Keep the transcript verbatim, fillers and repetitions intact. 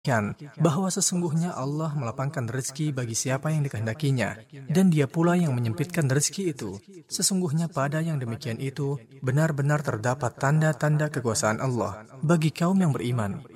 bahwa sesungguhnya Allah melapangkan rezeki bagi siapa yang dikehendakinya, dan Dia pula yang menyempitkan rezeki itu. Sesungguhnya pada yang demikian itu benar-benar terdapat tanda-tanda kekuasaan Allah bagi kaum yang beriman.